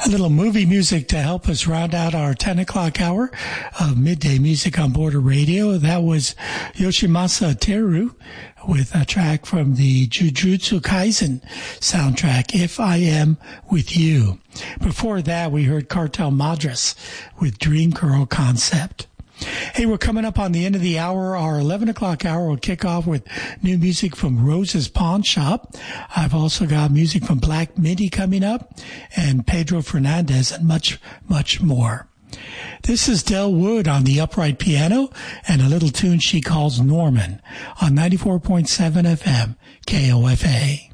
A little movie music to help us round out our 10 o'clock hour of midday music on Border Radio. That was Yoshimasa Teru with a track from the Jujutsu Kaisen soundtrack, If I Am With You. Before that, we heard Cartel Madras with Dream Girl Concept. Hey, we're coming up on the end of the hour. Our 11 o'clock hour will kick off with new music from Rose's Pawn Shop. I've also got music from Black Midi coming up and Pedro Fernandez and much, much more. This is Del Wood on the upright piano and a little tune she calls Norman on 94.7 FM KOFA.